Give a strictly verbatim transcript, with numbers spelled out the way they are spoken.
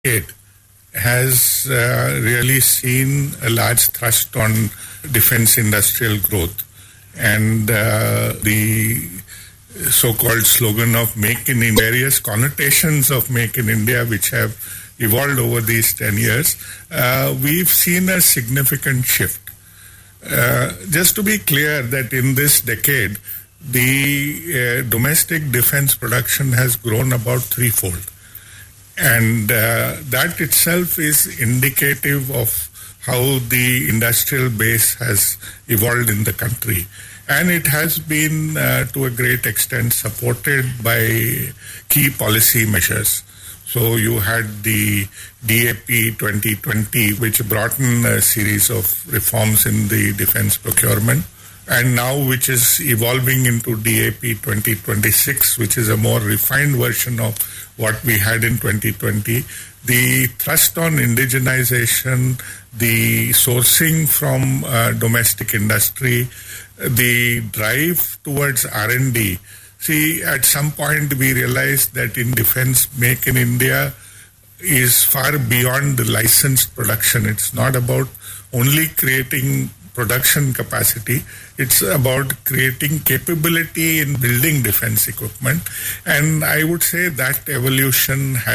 It has uh, really seen a large thrust on defense industrial growth, and uh, the so-called slogan of Make in India, various connotations of Make in India which have evolved over these ten years, uh, we've seen a significant shift. Uh, just to be clear that in this decade, the uh, domestic defense production has grown about threefold. And uh, that itself is indicative of how the industrial base has evolved in the country. And it has been, uh, to a great extent, supported by key policy measures. So you had the D A P twenty twenty, which brought in a series of reforms in the defense procurement. And now which is evolving into D A P twenty twenty-six, which is a more refined version of what we had in twenty twenty. The thrust on indigenization, the sourcing from uh, domestic industry, the drive towards R and D. See, at some point we realized that in defense, Make in India is far beyond the licensed production. It's not about only creating production capacity. It's about creating capability in building defense equipment. And I would say that evolution has